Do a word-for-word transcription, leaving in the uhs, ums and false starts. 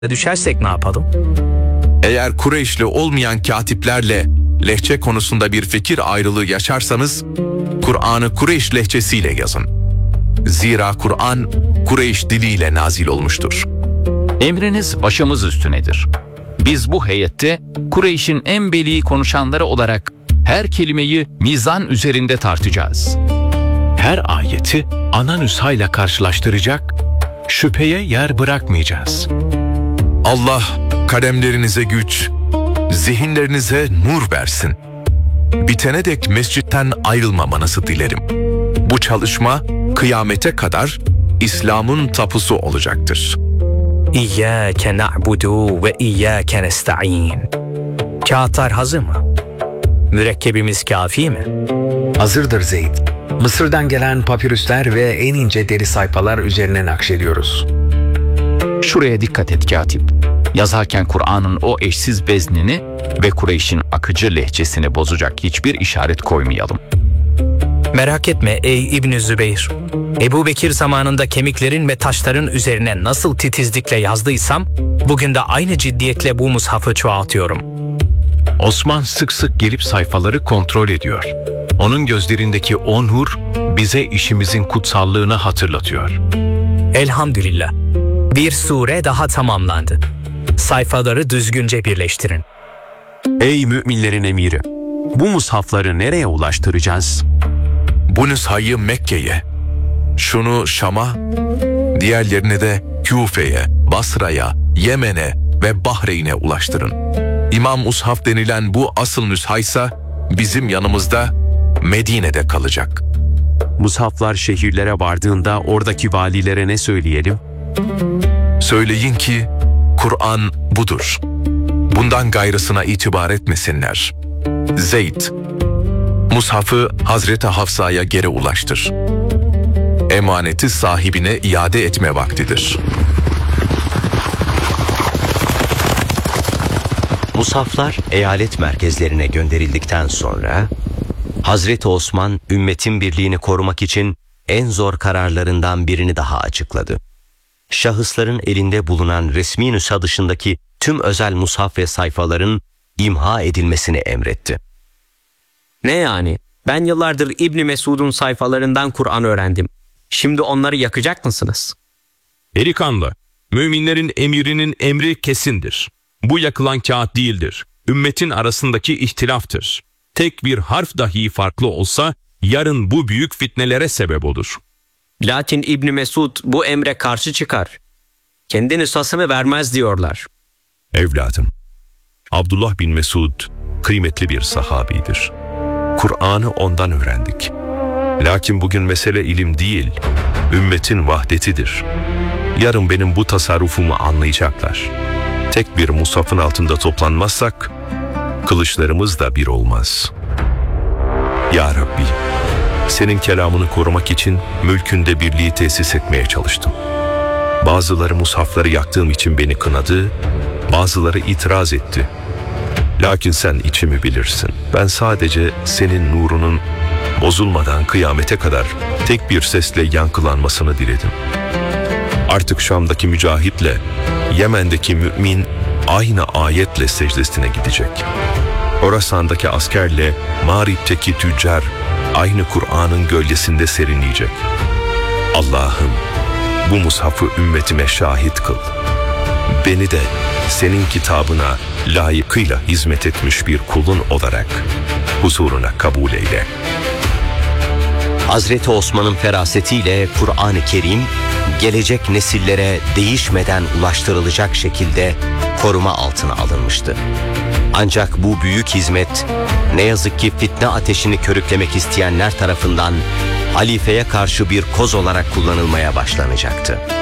düşersek ne yapalım? Eğer Kureyşli olmayan katiplerle lehçe konusunda bir fikir ayrılığı yaşarsanız, Kur'an'ı Kureyş lehçesiyle yazın. Zira Kur'an, Kureyş diliyle nazil olmuştur. Emriniz başımız üstünedir. Biz bu heyette Kureyş'in en beli konuşanları olarak her kelimeyi mizan üzerinde tartacağız. Her ayeti ana nüshayla karşılaştıracak, şüpheye yer bırakmayacağız. Allah kalemlerinize güç, zihinlerinize nur versin. Bitene dek mescitten ayrılmamanızı dilerim. Bu çalışma kıyamete kadar İslam'ın tapusu olacaktır. İyyâke na'budu ve iyyâke nesta'in. Kağıtlar hazır mı? Mürekkebimiz kafi mi? Hazırdır Zeyd. Mısır'dan gelen papirüsler ve en ince deri sayfalar üzerine nakşediyoruz. Şuraya dikkat et katip. Yazarken Kur'an'ın o eşsiz veznini ve Kureyş'in akıcı lehçesini bozacak hiçbir işaret koymayalım. Merak etme ey İbn Zübeyr. Ebu Bekir zamanında kemiklerin ve taşların üzerine nasıl titizlikle yazdıysam, bugün de aynı ciddiyetle bu mushafı çoğaltıyorum. Osman sık sık gelip sayfaları kontrol ediyor. Onun gözlerindeki o nur bize işimizin kutsallığını hatırlatıyor. Elhamdülillah. Bir sure daha tamamlandı. Sayfaları düzgünce birleştirin. Ey müminlerin emiri! Bu mushafları nereye ulaştıracağız? Bu nüshayı Mekke'ye, şunu Şam'a, diğerlerini de Küfe'ye, Basra'ya, Yemen'e ve Bahreyn'e ulaştırın. İmam Mushaf denilen bu asıl nüshaysa bizim yanımızda Medine'de kalacak. Mushaflar şehirlere vardığında oradaki valilere ne söyleyelim? Söyleyin ki Kur'an budur. Bundan gayrısına itibar etmesinler. Zeyd, mushafı Hazreti Hafsa'ya geri ulaştır. Emaneti sahibine iade etme vaktidir. Mushaflar eyalet merkezlerine gönderildikten sonra Hazreti Osman ümmetin birliğini korumak için en zor kararlarından birini daha açıkladı. Şahısların elinde bulunan resmi nüsha dışındaki tüm özel mushaf ve sayfaların imha edilmesini emretti. Ne yani? Ben yıllardır İbn Mesud'un sayfalarından Kur'an öğrendim. Şimdi onları yakacak mısınız? Delikanlı, müminlerin emirinin emri kesindir. Bu yakılan kağıt değildir. Ümmetin arasındaki ihtilaftır. Tek bir harf dahi farklı olsa yarın bu büyük fitnelere sebep olur. Lakin İbn Mesud bu emre karşı çıkar. Kendi nüshasını vermez diyorlar. Evladım, Abdullah bin Mesud kıymetli bir sahabidir. Kur'an'ı ondan öğrendik. Lakin bugün mesele ilim değil, ümmetin vahdetidir. Yarın benim bu tasarrufumu anlayacaklar. Tek bir mushafın altında toplanmazsak, kılıçlarımız da bir olmaz. Ya Rabbi, senin kelamını korumak için mülkünde birliği tesis etmeye çalıştım. Bazıları mushafları yaktığım için beni kınadı, bazıları itiraz etti. Lakin sen içimi bilirsin. Ben sadece senin nurunun bozulmadan kıyamete kadar tek bir sesle yankılanmasını diledim. Artık Şam'daki mücahitle Yemen'deki mümin aynı ayetle secdesine gidecek. Orasan'daki askerle Mağrip'teki tüccar aynı Kur'an'ın gölgesinde serinleyecek. Allah'ım, bu mushafı ümmetime şahit kıl. Beni de senin kitabına layıkıyla hizmet etmiş bir kulun olarak huzuruna kabul eyle. Hazreti Osman'ın ferasetiyle Kur'an-ı Kerim gelecek nesillere değişmeden ulaştırılacak şekilde koruma altına alınmıştı. Ancak bu büyük hizmet ne yazık ki fitne ateşini körüklemek isteyenler tarafından halifeye karşı bir koz olarak kullanılmaya başlanacaktı.